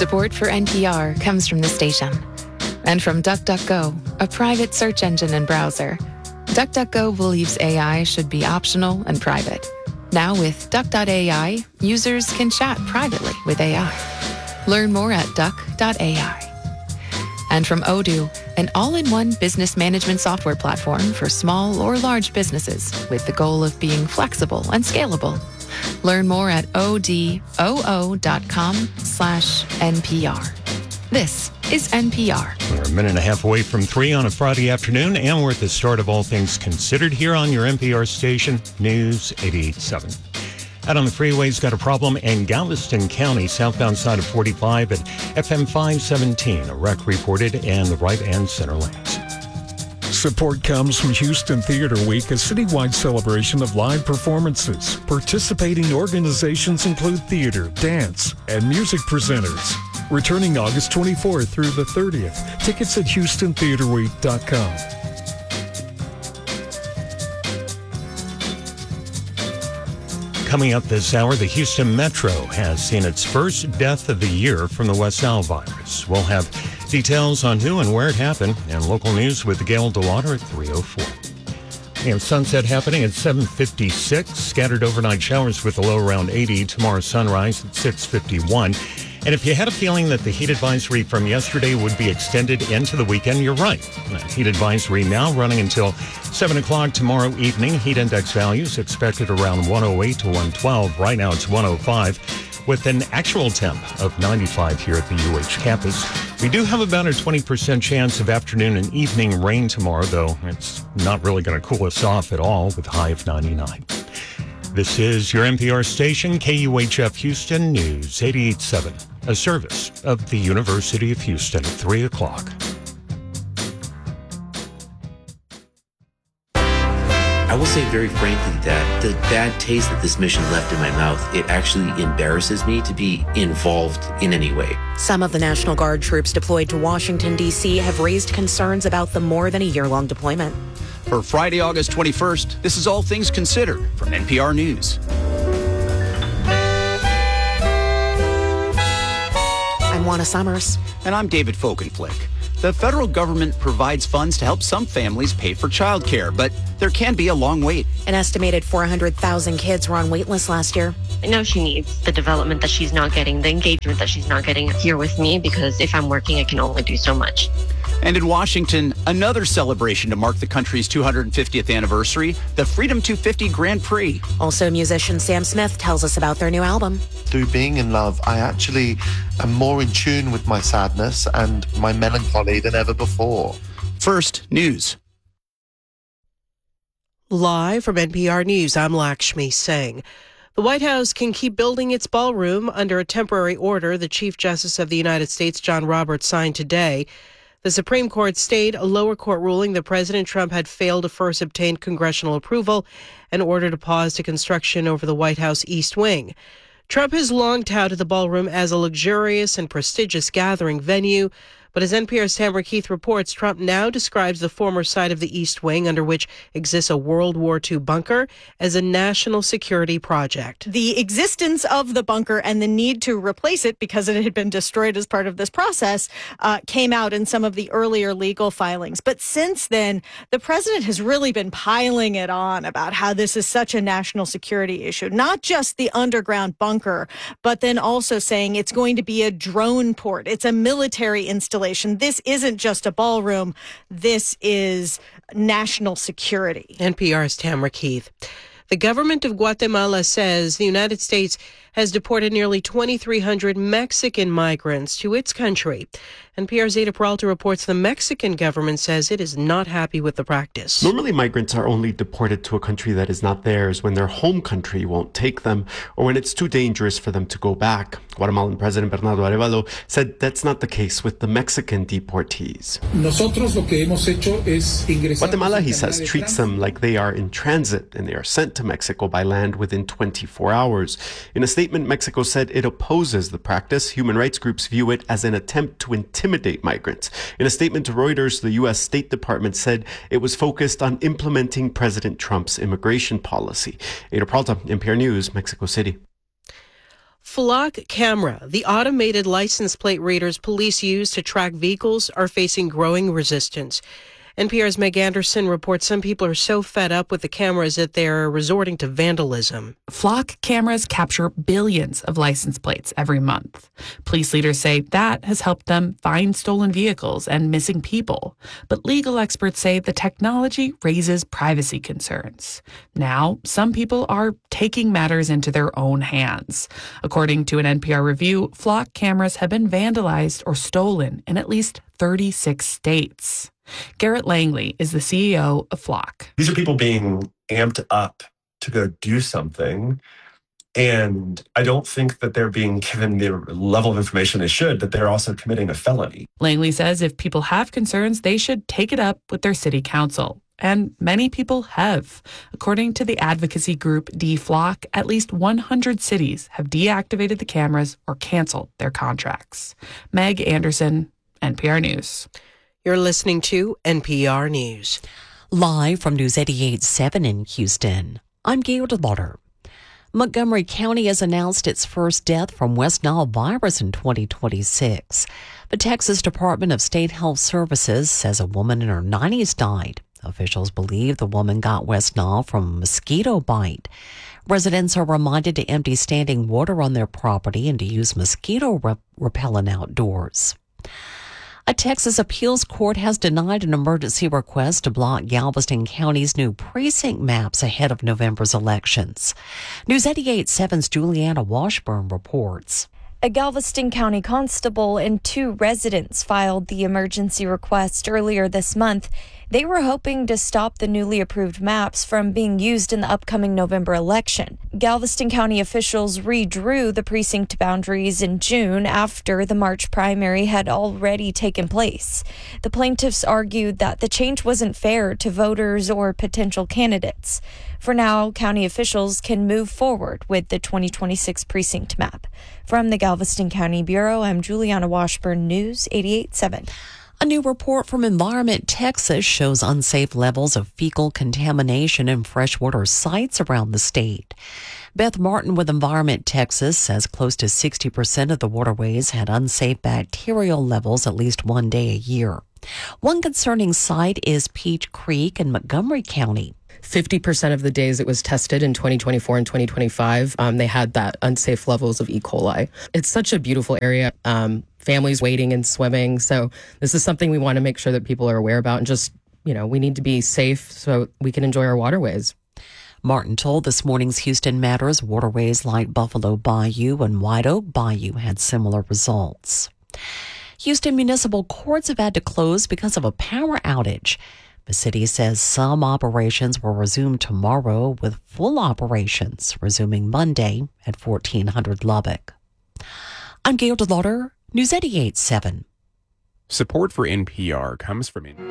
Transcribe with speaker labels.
Speaker 1: Support for NPR comes from the station and from DuckDuckGo, a private search engine and browser. DuckDuckGo believes AI should be optional and private. Now with Duck.ai, users can chat privately with AI. Learn more at Duck.ai. And from Odoo, an all-in-one business management software platform for small or large businesses with the goal of being flexible and scalable. Learn more at odoo.com/NPR. This is NPR.
Speaker 2: We're a minute and a half away from 3 on a Friday afternoon, and we're at the start of All Things Considered here on your NPR station, News 88.7. Out on the freeways, got a problem in Galveston County, southbound side of 45 at FM 517. A wreck reported in the right and center lanes.
Speaker 3: Support comes from Houston Theater Week, a citywide celebration of live performances. Participating organizations include theater, dance, and music presenters. Returning August 24th through the 30th. Tickets at HoustonTheaterWeek.com.
Speaker 2: Coming up this hour, the Houston Metro has seen its first death of the year from the West Nile virus. We'll have details on who and where it happened and local news with Gail DeWater at 3:04. We have sunset happening at 7:56. Scattered overnight showers with a low around 80. Tomorrow sunrise at 6:51. And if you had a feeling that the heat advisory from yesterday would be extended into the weekend, you're right. Heat advisory now running until 7 o'clock tomorrow evening. Heat index values expected around 108 to 112. Right now it's 105 with an actual temp of 95 here at the UH campus. We do have about a 20% chance of afternoon and evening rain tomorrow, though it's not really going to cool us off at all with a high of 99. This is your NPR station, KUHF Houston News 88.7, a service of the University of Houston at 3 o'clock.
Speaker 4: I will say very frankly that the bad taste that this mission left in my mouth, it actually embarrasses me to be involved in any way.
Speaker 5: Some of the National Guard troops deployed to Washington, D.C. have raised concerns about the more than a year-long deployment.
Speaker 6: For Friday, August 21st, this is All Things Considered from NPR News.
Speaker 5: I'm Juana Summers.
Speaker 6: And I'm David Folkenflick. The federal government provides funds to help some families pay for childcare, but there can be a long wait.
Speaker 5: An estimated 400,000 kids were on wait lists last year.
Speaker 7: I know she needs the development that she's not getting, the engagement that she's not getting here with me, because if I'm working, I can only do so much.
Speaker 6: And in Washington, another celebration to mark the country's 250th anniversary, the Freedom 250 Grand Prix.
Speaker 5: Also, musician Sam Smith tells us about their new album.
Speaker 8: Through being in love, I actually am more in tune with my sadness and my melancholy than ever before.
Speaker 6: First, news.
Speaker 9: Live from NPR News, I'm Lakshmi Singh. The White House can keep building its ballroom under a temporary order the Chief Justice of the United States, John Roberts, signed today. The Supreme Court stayed a lower court ruling that President Trump had failed to first obtain congressional approval and ordered a pause to construction over the White House East Wing. Trump has long touted the ballroom as a luxurious and prestigious gathering venue, but as NPR's Tamara Keith reports, Trump now describes the former site of the East Wing, under which exists a World War II bunker, as a national security project.
Speaker 10: The existence of the bunker and the need to replace it because it had been destroyed as part of this process came out in some of the earlier legal filings. But since then, the president has really been piling it on about how this is such a national security issue, not just the underground bunker, but then also saying it's going to be a drone port. It's a military installation. This isn't just a ballroom. This is national security.
Speaker 9: NPR's Tamara Keith. The government of Guatemala says the United States has deported nearly 2,300 Mexican migrants to its country. NPR's Zeta Peralta reports the Mexican government says it is not happy with the practice.
Speaker 11: Normally, migrants are only deported to a country that is not theirs when their home country won't take them or when it's too dangerous for them to go back. Guatemalan President Bernardo Arévalo said that's not the case with the Mexican deportees. Guatemala, he says, treats them like they are in transit and they are sent to Mexico by land within 24 hours. In a statement, Mexico said it opposes the practice. Human rights groups view it as an attempt to intimidate migrants. In a statement to Reuters, the U.S. State Department said it was focused on implementing President Trump's immigration policy. Ada Peralta, NPR News, Mexico City.
Speaker 9: Flock Camera, the automated license plate readers police use to track vehicles, are facing growing resistance. NPR's Meg Anderson reports some people are so fed up with the cameras that they're resorting to vandalism.
Speaker 12: Flock cameras capture billions of license plates every month. Police leaders say that has helped them find stolen vehicles and missing people. But legal experts say the technology raises privacy concerns. Now, some people are taking matters into their own hands. According to an NPR review, Flock cameras have been vandalized or stolen in at least 36 states. Garrett Langley is the CEO of Flock.
Speaker 13: These are people being amped up to go do something, and I don't think that they're being given the level of information they should, that they're also committing a felony.
Speaker 12: Langley says if people have concerns, they should take it up with their city council. And many people have. According to the advocacy group DFlock, at least 100 cities have deactivated the cameras or canceled their contracts. Meg Anderson, NPR News.
Speaker 9: You're listening to NPR News.
Speaker 14: Live from News 88.7 in Houston, I'm Gail DeLauder. Montgomery County has announced its first death from West Nile virus in 2026. The Texas Department of State Health Services says a woman in her 90s died. Officials believe the woman got West Nile from a mosquito bite. Residents are reminded to empty standing water on their property and to use mosquito repellent outdoors. A Texas appeals court has denied an emergency request to block Galveston County's new precinct maps ahead of November's elections. News 88.7's Juliana Washburn reports.
Speaker 15: A Galveston County constable and 2 residents filed the emergency request earlier this month. They were hoping to stop the newly approved maps from being used in the upcoming November election. Galveston County officials redrew the precinct boundaries in June after the March primary had already taken place. The plaintiffs argued that the change wasn't fair to voters or potential candidates. For now, county officials can move forward with the 2026 precinct map. From the Galveston County Bureau, I'm Juliana Washburn, News 88.7.
Speaker 14: A new report from Environment Texas shows unsafe levels of fecal contamination in freshwater sites around the state. Beth Martin with Environment Texas says close to 60% of the waterways had unsafe bacterial levels at least one day a year. One concerning site is Peach Creek in Montgomery County.
Speaker 16: 50% of the days it was tested in 2024 and 2025, they had that unsafe levels of E. coli. It's such a beautiful area. Families wading and swimming. So this is something we want to make sure that people are aware about, and just, we need to be safe so we can enjoy our waterways.
Speaker 14: Martin told This Morning's Houston Matters waterways like Buffalo Bayou and White Oak Bayou had similar results. Houston municipal courts have had to close because of a power outage. The city says some operations will resume tomorrow, with full operations resuming Monday at 1400 Lubbock. I'm Gail DeLauder, News 88.7.
Speaker 17: Support for NPR comes from